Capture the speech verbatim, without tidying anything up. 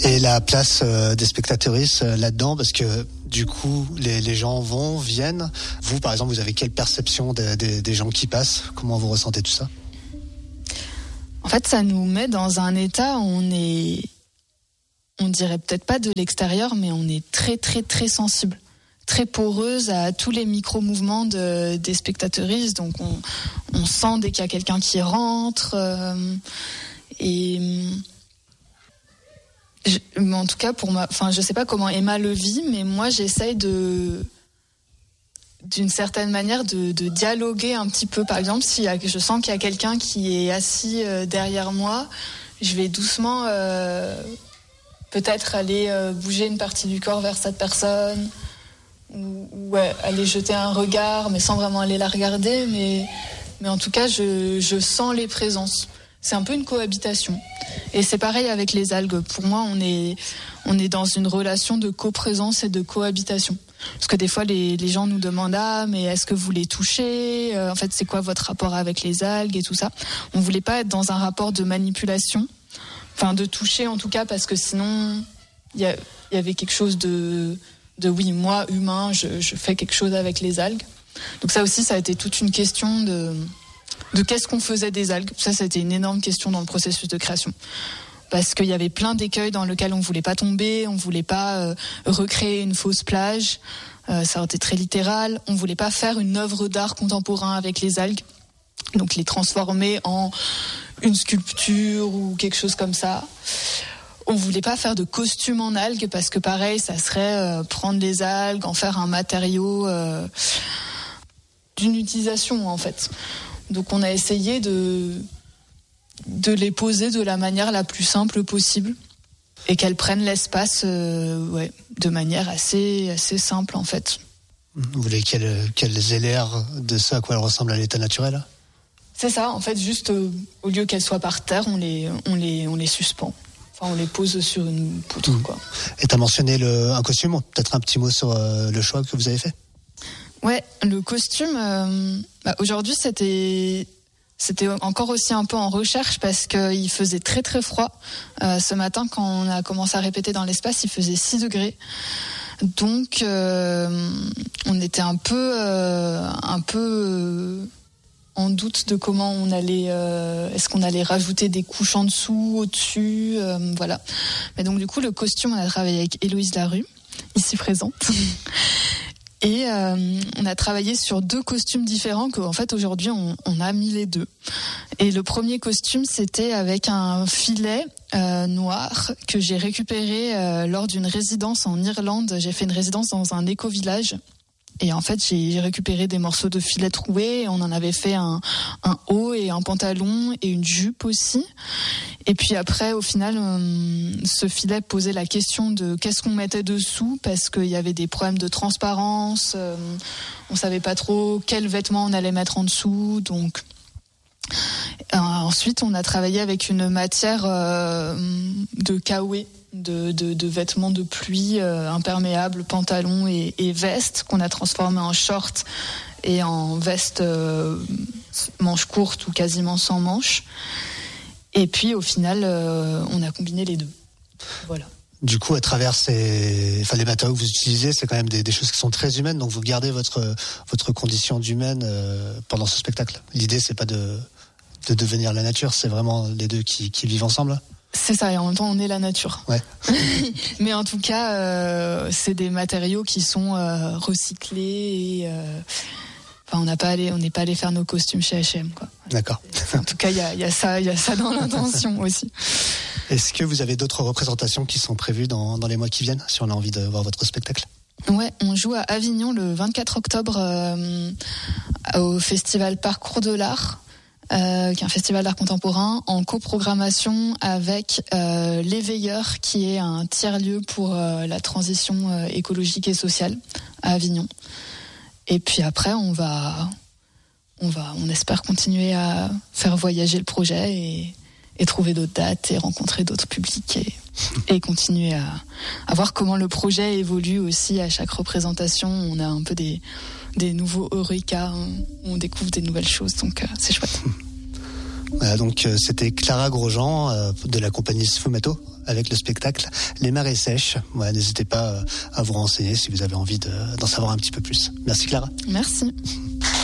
Et la place euh, des spectateuristes euh, là-dedans, parce que du coup, les, les gens vont, viennent. Vous, par exemple, vous avez quelle perception des, des, des gens qui passent ? Comment vous ressentez tout ça ? En fait, ça nous met dans un état où on est, on dirait peut-être pas de l'extérieur, mais on est très, très, très sensible, très poreuse à tous les micro-mouvements de, des spectateuristes. Donc, on, on sent dès qu'il y a quelqu'un qui rentre. Euh, et... Je, mais en tout cas, pour ma, enfin, je sais pas comment Emma le vit, mais moi, j'essaye de, d'une certaine manière, de, de dialoguer un petit peu. Par exemple, si je sens qu'il y a quelqu'un qui est assis derrière moi, je vais doucement, euh, peut-être aller euh, bouger une partie du corps vers cette personne, ou, ou ouais, aller jeter un regard, mais sans vraiment aller la regarder. Mais, mais en tout cas, je, je sens les présences. C'est un peu une cohabitation. Et c'est pareil avec les algues. Pour moi, on est, on est dans une relation de coprésence et de cohabitation. Parce que des fois, les, les gens nous demandent « Ah, mais est-ce que vous les touchez ? En fait, c'est quoi votre rapport avec les algues ?» et tout ça. On voulait pas être dans un rapport de manipulation. Enfin, de toucher en tout cas, parce que sinon, il y, y avait quelque chose de, de oui, moi, humain, je, je fais quelque chose avec les algues. Donc ça aussi, ça a été toute une question de... de qu'est-ce qu'on faisait des algues. Ça, c'était une énorme question dans le processus de création. Parce qu'il y avait plein d'écueils dans lesquels on ne voulait pas tomber, on ne voulait pas euh, recréer une fausse plage, euh, ça aurait été très littéral, on ne voulait pas faire une œuvre d'art contemporain avec les algues, donc les transformer en une sculpture ou quelque chose comme ça. On ne voulait pas faire de costume en algues, parce que pareil, ça serait euh, prendre les algues, en faire un matériau euh, d'une utilisation en fait. Donc on a essayé de, de les poser de la manière la plus simple possible et qu'elles prennent l'espace euh, ouais, de manière assez, assez simple en fait. Vous voulez qu'elles, qu'elles aient l'air de ça à quoi elles ressemblent à l'état naturel ? C'est ça, en fait, juste euh, au lieu qu'elles soient par terre, on les, on les, on les suspend. Enfin, on les pose sur une poutre, mmh. quoi. Et tu as mentionné le, un costume, peut-être un petit mot sur euh, le choix que vous avez fait ? Ouais, le costume, euh, bah aujourd'hui c'était, c'était encore aussi un peu en recherche parce qu'il faisait très très froid. Euh, ce matin, quand on a commencé à répéter dans l'espace, il faisait six degrés. Donc euh, on était un peu, euh, un peu euh, en doute de comment on allait, euh, est-ce qu'on allait rajouter des couches en dessous, au-dessus, euh, voilà. Mais donc du coup, le costume, on a travaillé avec Héloïse Larue, ici présente. Et euh, on a travaillé sur deux costumes différents qu'en fait aujourd'hui on, on a mis les deux. Et le premier costume c'était avec un filet euh, noir que j'ai récupéré euh, lors d'une résidence en Irlande. J'ai fait une résidence dans un éco-village. Et en fait, j'ai récupéré des morceaux de filet troué. On en avait fait un, un haut et un pantalon et une jupe aussi. Et puis après, au final, euh, ce filet posait la question de qu'est-ce qu'on mettait dessous, parce qu'il y avait des problèmes de transparence. Euh, on savait pas trop quels vêtements on allait mettre en dessous. Donc euh, ensuite, on a travaillé avec une matière euh, de kawaii. De, de, de vêtements de pluie euh, imperméables, pantalons et, et vestes qu'on a transformés en shorts et en vestes euh, manches courtes ou quasiment sans manches. Et puis au final, euh, on a combiné les deux. Voilà. Du coup, à travers ces, enfin, les matériaux que vous utilisez, c'est quand même des, des choses qui sont très humaines. Donc vous gardez votre votre condition d'humaine euh, pendant ce spectacle. L'idée, c'est pas de de devenir la nature, c'est vraiment les deux qui, qui vivent ensemble. C'est ça, et en même temps on est la nature. Ouais. Mais en tout cas, euh, c'est des matériaux qui sont euh, recyclés et euh, enfin, on n'a pas allé, on n'est pas allé faire nos costumes chez H et M, quoi. D'accord. En tout cas, il y a, y a ça, il y a ça dans l'intention aussi. Est-ce que vous avez d'autres représentations qui sont prévues dans, dans les mois qui viennent, si on a envie de voir votre spectacle ? Ouais, on joue à Avignon le vingt-quatre octobre euh, au festival Parcours de l'Art. Euh, qui est un festival d'art contemporain en coprogrammation avec euh, Les Veilleurs, qui est un tiers-lieu pour euh, la transition euh, écologique et sociale à Avignon. Et puis après, on va, on va, on espère continuer à faire voyager le projet et, et trouver d'autres dates et rencontrer d'autres publics et, et continuer à, à voir comment le projet évolue aussi à chaque représentation. On a un peu des des nouveaux eureka, hein, où on découvre des nouvelles choses, donc euh, c'est chouette. Voilà, donc euh, c'était Clara Grosjean euh, de la compagnie Sfumato avec le spectacle Les marées sèches. Voilà, n'hésitez pas à vous renseigner si vous avez envie de, d'en savoir un petit peu plus. Merci Clara. Merci.